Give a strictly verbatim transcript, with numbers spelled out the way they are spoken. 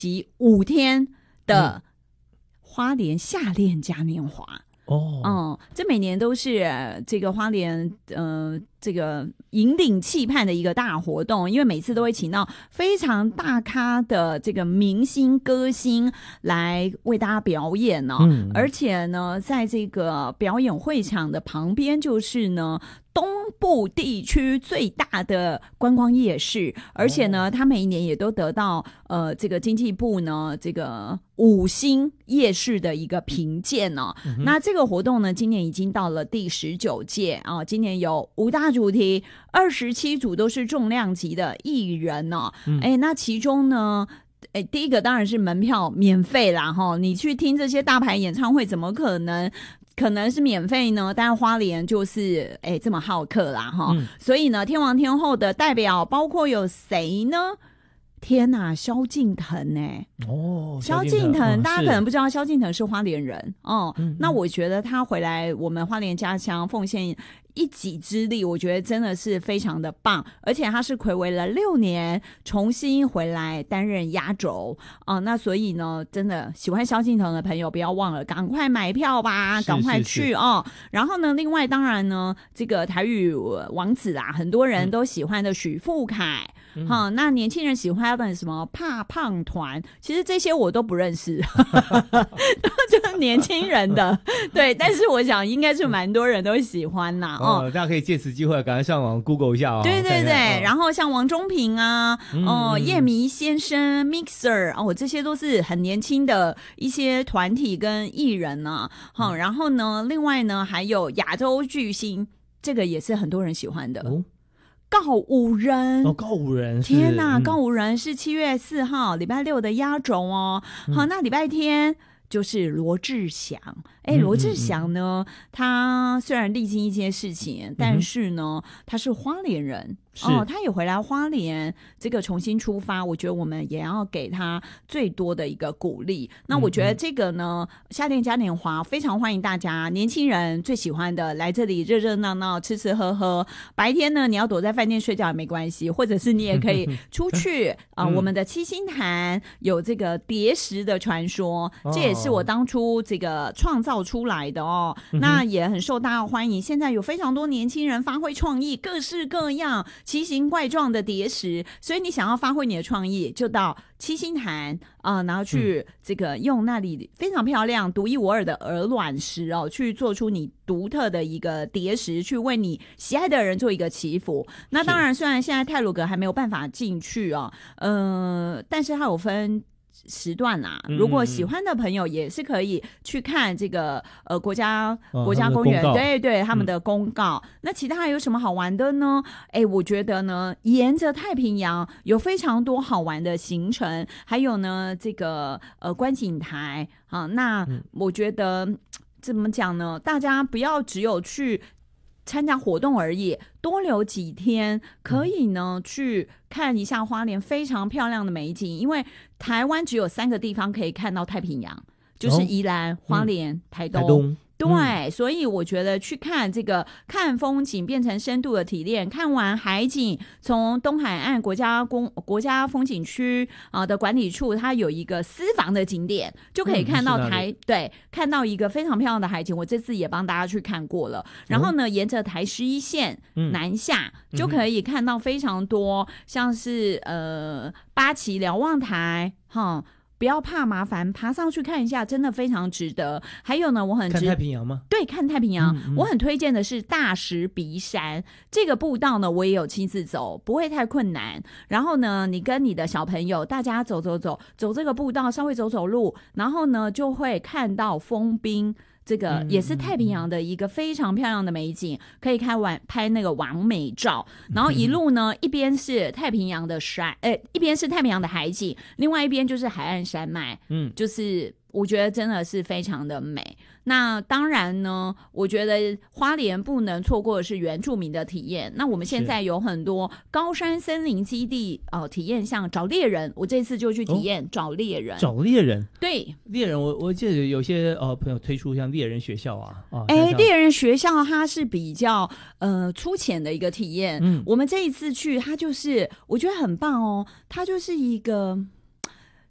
及五天的花莲夏恋嘉年华。 哦， 嗯，这每年都是这个花莲呃这个引领期盼的一个大活动，因为每次都会请到非常大咖的这个明星歌星来为大家表演哦。嗯，而且呢，在这个表演会场的旁边就是呢东部地区最大的观光夜市，而且呢，它每一年也都得到呃这个经济部呢这个五星夜市的一个评鉴哦。嗯、那这个活动呢，今年已经到了第十九届啊，今年有五大主题，二十七组都是重量级的艺人哦。哎、嗯，那其中呢。哎，第一个当然是门票免费啦，哈！你去听这些大牌演唱会，怎么可能可能是免费呢？但是花莲就是哎这么好客啦，哈、嗯！所以呢，天王天后的代表包括有谁呢？天哪，萧敬腾呢、欸？哦，萧敬腾、嗯，大家可能不知道，萧敬腾是花莲人哦、嗯。那我觉得他回来我们花莲家乡奉献一己之力，我觉得真的是非常的棒，而且他是睽违了六年重新回来担任压轴啊、呃。那所以呢，真的喜欢萧敬腾的朋友不要忘了，赶快买票吧，赶快去哦。然后呢，另外当然呢，这个台语王子啊，很多人都喜欢的许富凯。嗯嗯好，那年轻人喜欢的什么怕胖团，其实这些我都不认识，就是年轻人的，对，但是我想应该是蛮多人都喜欢啦。 哦，大家可以借此机会赶快上网 Google 一下哦。 对对对， 看看然后像王中平啊，哦、嗯，叶迷先生 Mixer 哦，这些都是很年轻的一些团体跟艺人啊。好、嗯，然后呢，另外呢还有亚洲巨星，这个也是很多人喜欢的。哦，告五人哦，告五人， 天哪！嗯、告五人是七月四号礼拜六的压轴哦。嗯、好，那礼拜天就是罗志祥。哎，罗志祥呢，嗯嗯嗯他虽然历经一些事情，嗯、但是呢，他是花莲人。哦，他也回来花莲这个重新出发，我觉得我们也要给他最多的一个鼓励。那我觉得这个呢，嗯嗯夏恋嘉年华非常欢迎大家，年轻人最喜欢的来这里热热闹闹吃吃喝喝。白天呢，你要躲在饭店睡觉也没关系，或者是你也可以出去啊、呃。我们的七星潭有这个蝶石的传说，哦、这也是我当初这个创造出来的哦。嗯、那也很受大家欢迎。现在有非常多年轻人发挥创意，各式各样。奇形怪状的蝶石，所以你想要发挥你的创意，就到七星潭啊、呃，然后去这个用那里非常漂亮、独一无二的鹅卵石哦，去做出你独特的一个蝶石，去为你喜爱的人做一个祈福。那当然，虽然现在太鲁阁还没有办法进去哦，呃，但是它有分时段啦、啊，如果喜欢的朋友也是可以去看这个呃国家、哦、国家公园，对对，他们的公告。嗯、那其他还有什么好玩的呢？哎，我觉得呢，沿着太平洋有非常多好玩的行程，还有呢，这个呃观景台啊，那我觉得、嗯、怎么讲呢？大家不要只有去参加活动而已，多留几天，可以呢、嗯、去看一下花莲非常漂亮的美景。因为台湾只有三个地方可以看到太平洋，就是宜兰、哦、花莲、嗯、台东。台东对、嗯，所以我觉得去看这个看风景变成深度的提炼，看完海景，从东海岸国家公国家风景区啊的管理处，它有一个私房的景点，就可以看到台、嗯、对，看到一个非常漂亮的海景。我这次也帮大家去看过了。然后呢，哦、沿着台十一线南下、嗯，就可以看到非常多，像是呃八旗瞭望台哈。不要怕麻烦，爬上去看一下，真的非常值得。还有呢，我很看太平洋吗？ 对，看太平洋、嗯嗯。我很推荐的是大石鼻山这个步道呢，我也有亲自走，不会太困难。然后呢，你跟你的小朋友，大家走走走走这个步道，稍微走走路，然后呢，就会看到丰滨。这个也是太平洋的一个非常漂亮的美景，可以开完拍那个完美照。然后一路呢，一边是太平洋的山，呃，一边是太平洋的海景，另外一边就是海岸山脉，嗯，就是我觉得真的是非常的美。那当然呢，我觉得花莲不能错过的是原住民的体验。那我们现在有很多高山森林基地哦、呃，体验像找猎人，我这次就去体验找猎人。哦、 找猎人， 对， 猎人我我记得有些呃朋友推出像猎人学校啊， 哎、哦，猎人学校它是比较呃粗浅的一个体验。嗯，我们这一次去，它就是我觉得很棒哦，它就是一个。